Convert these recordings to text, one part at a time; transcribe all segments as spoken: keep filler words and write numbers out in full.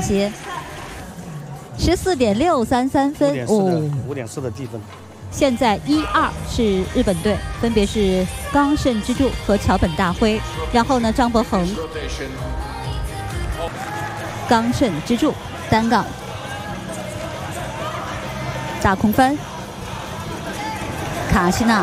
些。十四点六三三分， 哦，五点四的地分。 现在一二是日本队，分别是冈胜之助和桥本大辉。然后呢，张伯恒、冈胜之助单杠大空翻，卡西娜。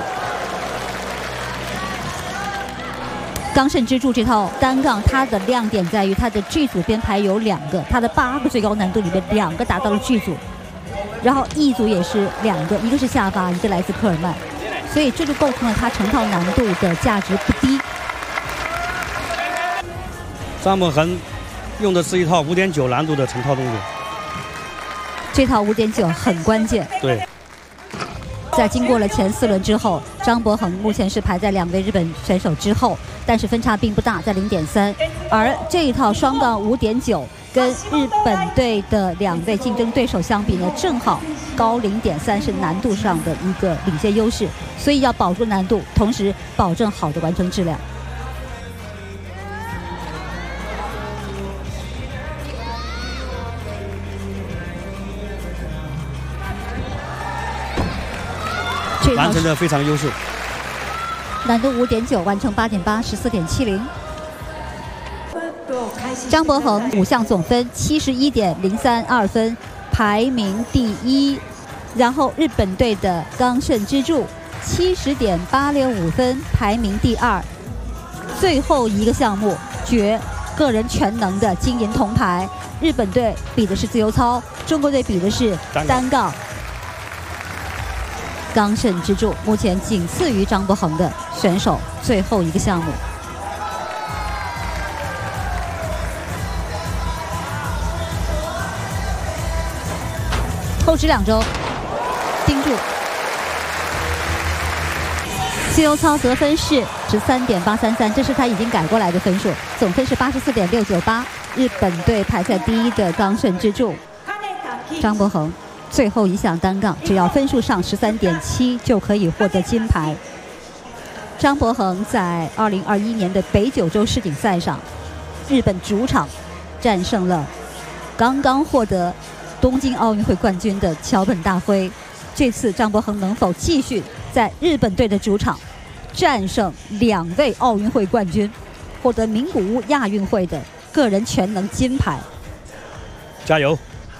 冈胜之助这套单杠，它的亮点在于它的剧组编排有两个，它的八个最高难度里面两个达到了剧组，然后 E 组也是两个，一个是下发，一个来自科尔曼，所以这就构成了它成套难度的价值不低。 张伯恒用的是一套五点九难度的成套动作， 这套五点九很关键。 对。 在经过了前四轮之后，张伯恒目前是排在两位日本选手之后，但是分差并不大，在 零点三。而这一套双杠 五点九 跟日本队的两位竞争对手相比呢，正好高 零点三 是难度上的一个领先优势，所以要保住难度，同时保证好的完成质量。 完成的非常优秀， 难度 五点九 完成 八点八 十四点七零。张伯恒五项总分 七十一点零三二 分，排名第一。然后日本队的冈胜之助 七十点八六五 分，排名第二。最后一个项目决个人全能的金银铜牌，日本队比的是自由操，中国队比的是单杠。 冈胜之助目前仅次于张伯恒的选手，最后一个项目。后肢两周，盯住。自由操得分是 十三点八三三， 这是他已经改过来的分数，总分是 八十四点六九八。日本队排在第一的冈胜之助，张伯恒。 最后一项单杠，只要分数上 十三点七 就可以获得金牌。张伯恒在二零二一年的北九州世锦赛上，日本主场战胜了刚刚获得东京奥运会冠军的桥本大辉。这次张伯恒能否继续在日本队的主场战胜两位奥运会冠军，获得名古屋亚运会的个人全能金牌？ 加油！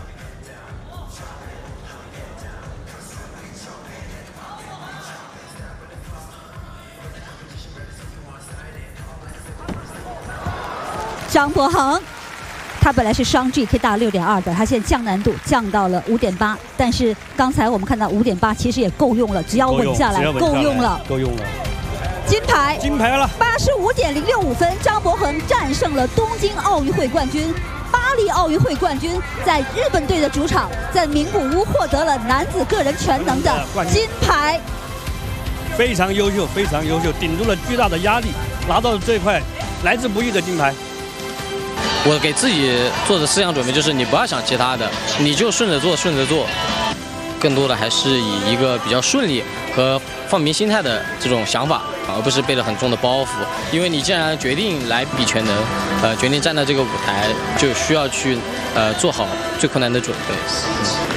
张伯恒，他本来是双 G 可以达六点二的，他现在降难度降到了 五点八， 但是刚才我们看到 五点八 其实也够用了，只要稳下来，够用了， 够用了。 金牌， 金牌了， 八十五点零六五 分，张伯恒战胜了东京奥运会冠军、巴黎奥运会冠军，在日本队的主场，在名古屋获得了男子个人全能的金牌。 非常优秀，非常优秀，顶住了巨大的压力，拿到了这块来之不易的金牌。 我给自己做的思想准备就是，你不要想其他的，你就顺着做，顺着做。更多的还是以一个比较顺利和放平心态的这种想法，而不是背着很重的包袱。因为你既然决定来比全能，呃，决定站在这个舞台，就需要去呃做好最困难的准备。嗯